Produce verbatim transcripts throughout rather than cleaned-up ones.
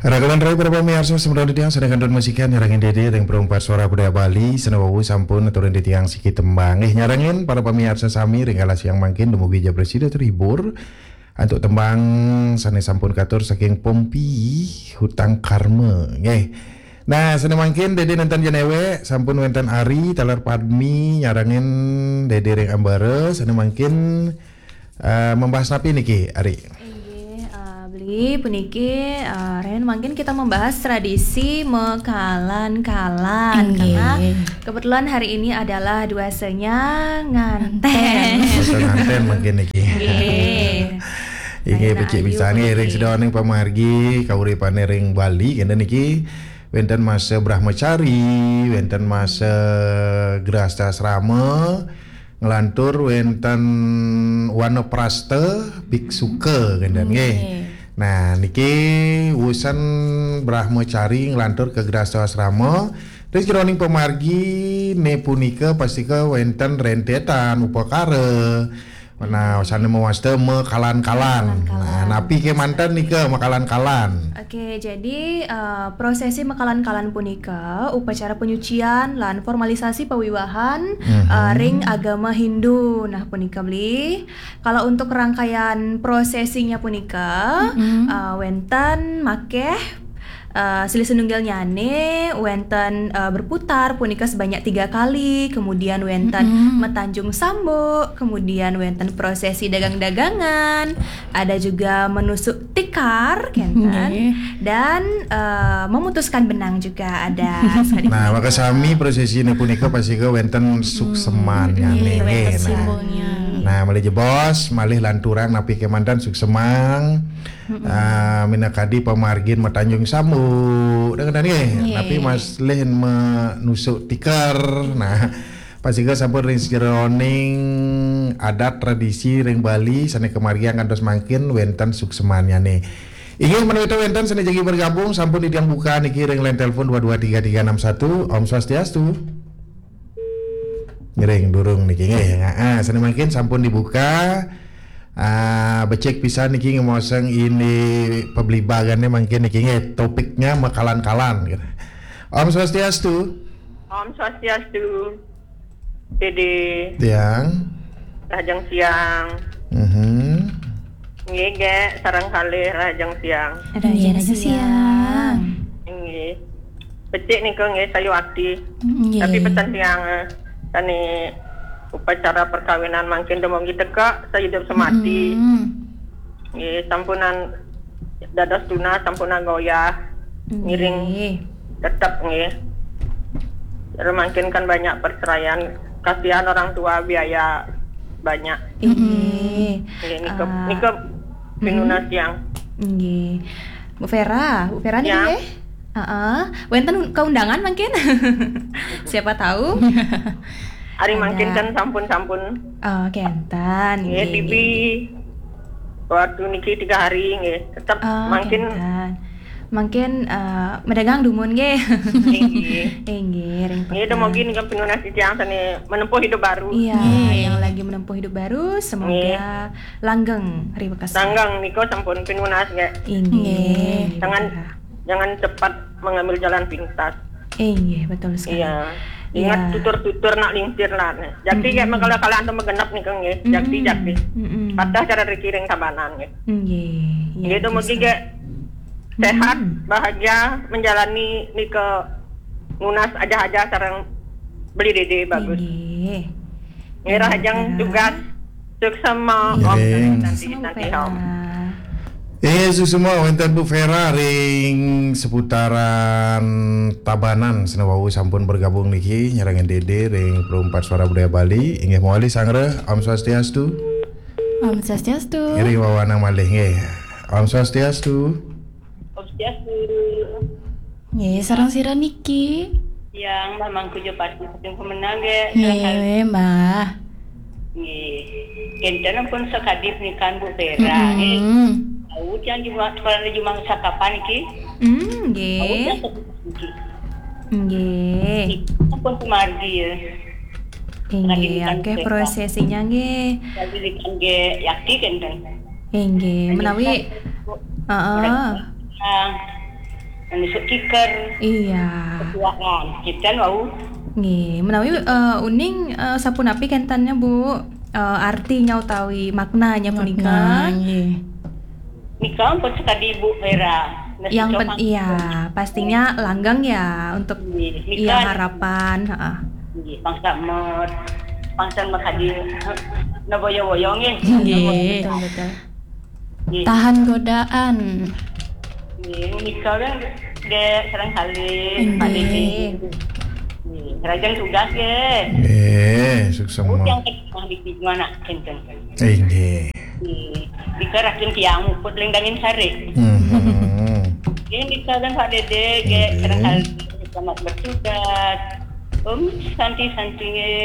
Rakaman rai para pemirsa semua di tiang sedang kandun musikan nyarangin dede yang perempat suara budaya Bali senawawu sampun turun di tiang sikit tembang eh nyarangin para pemirsa sami ringkala siang mangkin dumugi japresida terhibur untuk tembang sane sampun katur saking Pompi hutang karma nggih. Nah sane mangkin dede nantan jenewe sampun wenten Ari talar Padmi nyarangin dede ring ambare sane mangkin uh, membahas napi niki Ari. Beli puniki uh, Ren mungkin kita membahas tradisi mekalan-kalan karena kebetulan hari ini adalah duasanya nganten. Duasa nganten mungkin iki. Iki becik bisa nih ring sedawaning pamargi kauripane ring Bali kene niki wenten masa Brahmacari, wenten masa Grahastasrama ngelantur wenten Wanaprasta biksuka kene nggih. Nah niki wusan Brahmacari ngelantur ke Grahastasrama terus jroning pamargi ne punika pastika wenten rentetan upakara. Nah usane mewasta mekalan-kalan. Nah napi ke mantan nika mekalan-kalan. Oke, jadi uh, prosesi mekalan-kalan punika upacara penyucian lan formalisasi pewiwahan mm-hmm. uh, ring agama Hindu. Nah punika beli kalau untuk rangkaian prosesinya punika mm-hmm. uh, wenten makeh Uh, silih senunggal nyane wenten uh, berputar punika sebanyak tiga kali, kemudian wenten mm-hmm. metanjung sambo, kemudian wenten prosesi dagang-dagangan, ada juga menusuk tikar kenten mm-hmm. dan uh, memutuskan benang juga ada. Nah maka sami prosesi ini punika pasti ke wenten sukseman nyane mm-hmm. nah. Nah malih jebos malih lanturang napi kemantan suksemang mm-hmm. uh, minakadi pamargin metanjung sambo dengan nggih tapi mas leh menusuk tikar. Nah pasti ke sampun ring jroning adat tradisi ring Bali sane kemargian kantos mangkin wenten suksemannya nih. Ingin menuju wenten sane jagi bergabung sampun di tiang buka niki ring line telepon dua dua tiga tiga enam satu. Om Swastiastu. Ngiring durung niki nggih. Heeh, sane mangkin sampun dibuka. Ah, becek pisan niki ngemoseng ini pebeli bagannya mungkin niki nge topiknya mekalan-kalan gitu. Om Swastiastu. Om Swastiastu. Dede. Tiang. Rajang siang. Mhm. Nggih, ge sareng kalih rajang siang. Rajang siang. Nggih. Becek niku nggih sayu akti. Tapi pesan siang tani upacara perkawinan mungkin demongi teka saya hidup semati mm-hmm. Nggih sampunan dados tuna sampunan goyah mm-hmm. ngiring tetap nggih mungkin kan banyak perceraian kasihan orang tua biaya banyak nggih nggih niku niku pinuna siang nggih Bu Vera Bu Vera nih nggih heeh wenten keundangan mungkin siapa tahu Ari mangkin kan sampun-sampun. Oh, kentan. Nggih, Bibi. Waktu niki tiga hari nggih. Tetap oh, mangkin mungkin uh, medagang dumun nggih. Nggih. Nggih, ring. Nggih, demogi nika pinuna siang sane menempuh hidup baru. Iya, yang lagi menempuh hidup baru semoga Nge. langgeng hari bekas. Langgeng niko sampun pinunas nggih. Nggih. Jangan jangan cepat mengambil jalan pintas. Nggih, betul sekali. Iya. Ingat ya. Tutur-tutur nak lingsir lah. Jadi kayak mm-hmm. kalau kalian tuh menggenap nih kang ya. Jadi jadi. Padahal cara rekiring kabanan ya. Nggih. Ya itu mungkin kayak sehat, bahagia menjalani nih ke ngunas aja-aja sareng beli dede bagus. Nggih. Ngira hajang tugas sukses sama om nanti nanti om. Eh semua wenten Bu Vera ring seputaran Tabanan senawawu sampun bergabung niki nyerangin dede ring perempat suara budaya Bali inggih moali sangre Om Swastiastu. Om Swastiastu. Iri wawana malih nggih. Om Swastiastu. Om Swastiastu. Nggih sareng sira niki. Yang mamang kujo pasti sing pemenang ge. Nggih Mbah. Nggih. Kenten pun sakadip nikan Bu Vera nggih. Tahu yang cuma sekolah cuma sakapan iki? Hmm, nggih. Nggih. Pun kumargi ya. Nggih, akeh prosesinya nggih. Jadi dikan ge yakti kan. Nggih, menawi heeh. nisuk kiker. Iya. Ketuaan. Kita mau. Nggih, menawi uh, uning uh, sapunapi kentannya Bu, uh, artinya utawi maknanya punika. Nggih. Nikah pun sekali Bu Vera. Yang pen iya, pastinya langgang ya untuk iya harapan, heeh. Nggih, bangsa mod. Bangsa mod hadir. Naboyo-boyo nggih. Nggih. Betul betul. Tahan godaan. Nggih, nikah kan de serang kali. Nggih. Rajang tugas ke. Nggih, sukses semua. Yang kedua di mana kenceng. Eh, nggih. Di kerakin tiang put lengdangin sare. Hmm. Ini di kadang Pak Dede ke serang kali selamat bertugas. Om santi-santi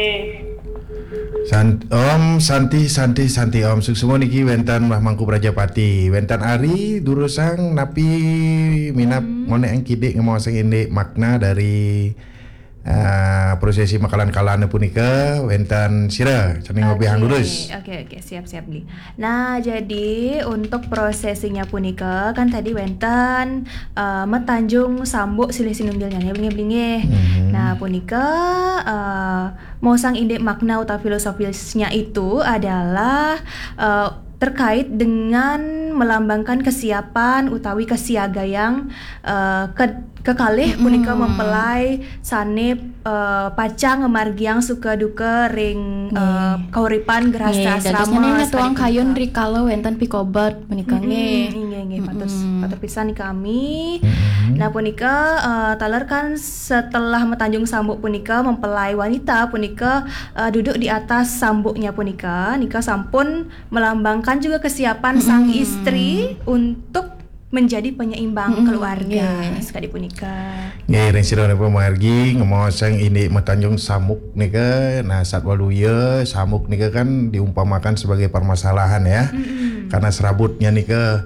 Sant Om Santi Santi Santi Om suksemo niki wentan Mbah Mangku Brajapati wentan ari durusang napi minap ngone ang kidik ngemoseng inde makna dari uh, prosesi makalan kalane punika wentan sira ceneng ngopi hang lurus. Oke oke siap siap Li. Nah jadi untuk prosesinya punika kan tadi wenten uh, metanjung sambuk silih sinunggilnya blinge-blinge. Hmm. Nah punika uh, mosang indek makna atau filosofisnya itu adalah uh, terkait dengan melambangkan kesiapan utawi kesiaga yang uh, ke kekalih punika mm. mempelai sanep uh, pacang ngemargiang suka duka ring uh, kauripan gerasa asrama tuang kayun rikala wenten pikobat punika nggih nggih nggih patus patur pisan kami. Mm-hmm. Nah punika uh, taler kan setelah metanjung sambuk punika mempelai wanita punika uh, duduk di atas sambuknya punika nika sampun melambangkan juga kesiapan mm-hmm. sang istri untuk menjadi penyeimbang mm-hmm. keluarga yeah. sekali punika. Nggih, ring sira napa margi ngomoseng ini metanjung samuk nika nah satwaluya samuk nika kan diumpamakan sebagai permasalahan ya. Mm-hmm. Karena serabutnya nika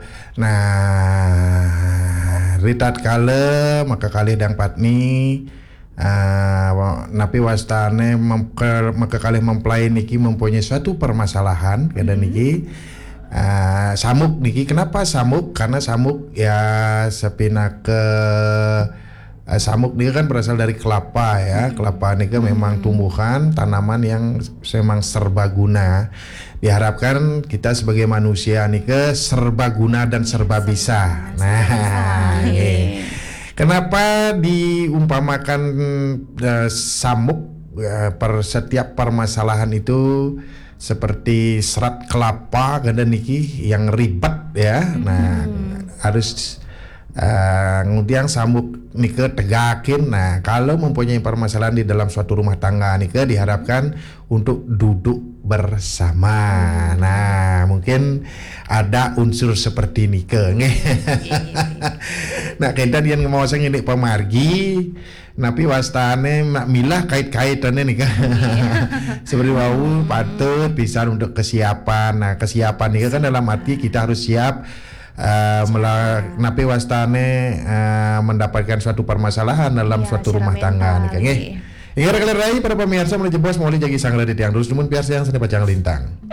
nah ritat kala maka kalih dang patni uh, napi wastane mem- maka kalih mempelai niki mempunyai suatu permasalahan kada mm-hmm. niki. Uh, samuk niki kenapa samuk karena samuk ya sepina ke uh, samuk dia kan berasal dari kelapa ya. Kelapa niki hmm. memang tumbuhan tanaman yang memang serbaguna. Diharapkan kita sebagai manusia niki serbaguna dan serba bisa. Nah, okay. Kenapa diumpamakan uh, samuk uh, per setiap permasalahan itu seperti serat kelapa ganda niki yang ribet ya. Mm-hmm. Nah, harus uh, ngudiang samuk nike tegakin. Nah, kalau mempunyai permasalahan di dalam suatu rumah tangga nike diharapkan untuk duduk bersama. Mm-hmm. Nah, mungkin ada unsur seperti nike. Nah, kita dia ngomong ini pemargi napi wastane nak milah kait-kaitannya nih kan. Seperti wau patut bisa untuk kesiapan. Nah, kesiapan ini kan dalam arti kita harus siap uh, mela- napi wastane uh, mendapatkan suatu permasalahan dalam iya, suatu rumah tangga nih kan. Nggih. Ingat kalian rai para pemirsa mulai jebos mulai jagi sanggala di tiang terus namun piarsa yang sedang pacang lintang.